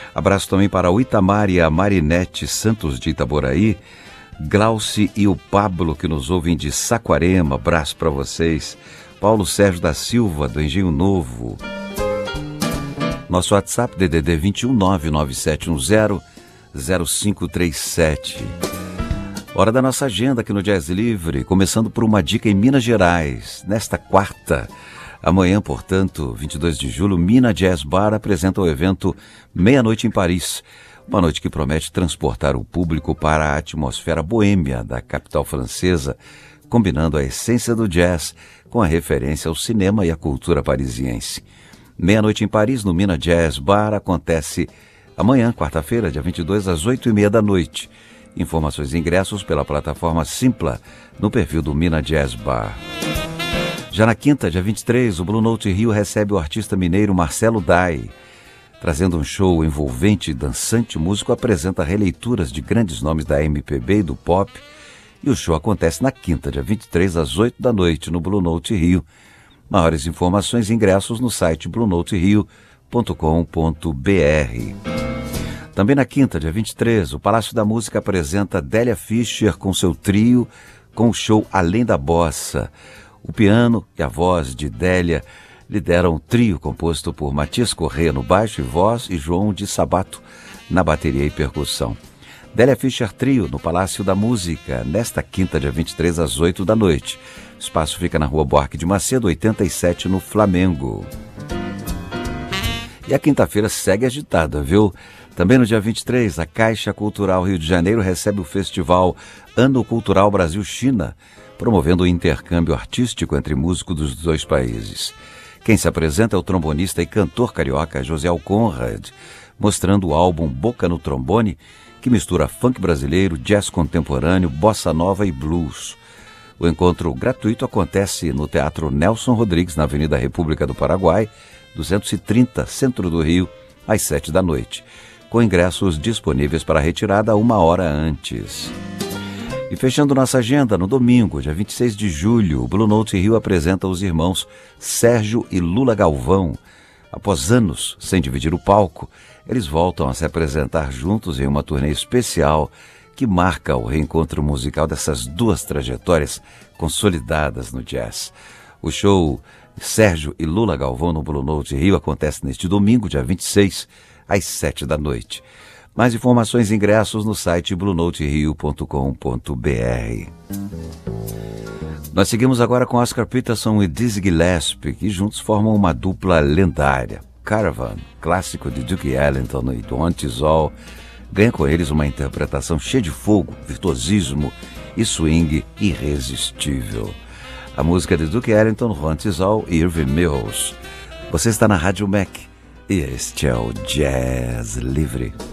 Abraço também para o Itamar e a Marinete Santos de Itaboraí, Glauci e o Pablo, que nos ouvem de Saquarema. Abraço para vocês. Paulo Sérgio da Silva, do Engenho Novo. Nosso WhatsApp, DDD 21 99710 0537. Hora da nossa agenda aqui no Jazz Livre, começando por uma dica em Minas Gerais. Nesta quarta, amanhã, portanto, 22 de julho, Mina Jazz Bar apresenta o evento Meia-Noite em Paris. Uma noite que promete transportar o público para a atmosfera boêmia da capital francesa, combinando a essência do jazz com a referência ao cinema e à cultura parisiense. Meia-Noite em Paris, no Mina Jazz Bar, acontece amanhã, quarta-feira, dia 22, às 8h30 da noite. Informações e ingressos pela plataforma Simpla, no perfil do Mina Jazz Bar. Já na quinta, dia 23, o Blue Note Rio recebe o artista mineiro Marcelo Dai. Trazendo um show envolvente e dançante, o músico apresenta releituras de grandes nomes da MPB e do pop. E o show acontece na quinta, dia 23, às 8 da noite, no Blue Note Rio. Maiores informações e ingressos no site bluenoterio.com.br. Também na quinta, dia 23, o Palácio da Música apresenta Délia Fischer com seu trio, com o show Além da Bossa. O piano e a voz de Délia lideram o trio composto por Matias Corrêa no baixo e voz e João de Sabato na bateria e percussão. Délia Fischer Trio no Palácio da Música, nesta quinta, dia 23, às 8 da noite. O espaço fica na Rua Buarque de Macedo, 87, no Flamengo. E a quinta-feira segue agitada, viu? Também no dia 23, a Caixa Cultural Rio de Janeiro recebe o festival Ano Cultural Brasil-China, promovendo o intercâmbio artístico entre músicos dos dois países. Quem se apresenta é o trombonista e cantor carioca José Conrad, mostrando o álbum Boca no Trombone, que mistura funk brasileiro, jazz contemporâneo, bossa nova e blues. O encontro gratuito acontece no Teatro Nelson Rodrigues, na Avenida República do Paraguai, 230, centro do Rio, às 7 da noite, com ingressos disponíveis para retirada 1 hora antes. E fechando nossa agenda, no domingo, dia 26 de julho, o Blue Note Rio apresenta os irmãos Sérgio e Lula Galvão. Após anos sem dividir o palco, eles voltam a se apresentar juntos em uma turnê especial que marca o reencontro musical dessas duas trajetórias consolidadas no jazz. O show Sérgio e Lula Galvão no Blue Note Rio acontece neste domingo, dia 26, às 7 da noite. Mais informações e ingressos no site bluenoterio.com.br. Nós seguimos agora com Oscar Peterson e Dizzy Gillespie, que juntos formam uma dupla lendária. Caravan, clássico de Duke Ellington e Ron Tizol, ganha com eles uma interpretação cheia de fogo, virtuosismo e swing irresistível. A música de Duke Ellington, Ron Tizol e Irving Mills. Você está na Rádio Mac e este é o Jazz Livre.